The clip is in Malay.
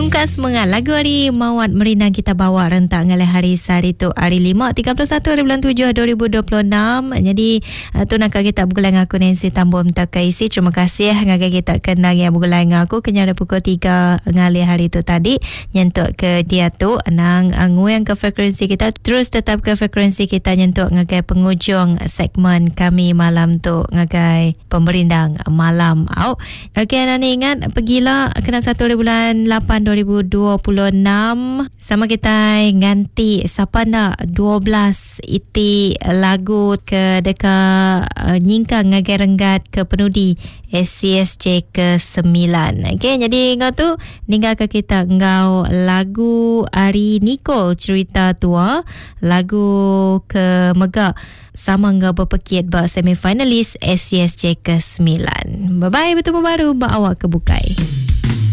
Tungkan semangat lagu hari Mawat Merina kita bawa rentak ngalai hari sehari tu hari 5 31 hari bulan 7 2026. Jadi tu nak kita bergulang aku Nancy Tambun tak isi. Terima kasih ngagai kita kenang yang bergulang aku kenyara pukul 3 ngalai hari tu tadi nyentuk ke dia tu nang nguyang ke frekuensi kita, terus tetap ke frekuensi kita nyentuk ngagai penghujung segmen kami malam tu ngagai pemerindang malam au. Okey, Nani ingat pergilah kena 1 bulan 8 2026 sama kita ganti siapa nak 12 iti lagu ke deka nyingkang ngagai renggat ke penudi SCSJ ke-9. Okey, jadi ngau tu ninggalkan kita ngau lagu Ari Nicole cerita tua, lagu ke Megak sama ngau berpekit bak semifinalis SCSJ ke-9. Bye bye, bertemu baru bak awak ke Bukai.